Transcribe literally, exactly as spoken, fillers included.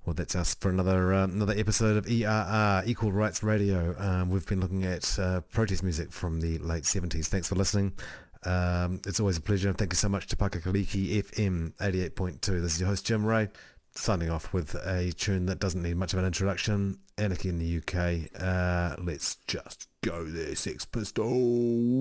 Well, that's us for another uh, another episode of E R R, Equal Rights Radio. Um, we've been looking at uh, protest music from the late seventies. Thanks for listening. Um, it's always a pleasure. Thank you so much to Pakakaliki F M eighty-eight point two. This is your host, Jim Ray, signing off with a tune that doesn't need much of an introduction. Anarchy in the U K. Uh, let's just go there, Sex Pistols.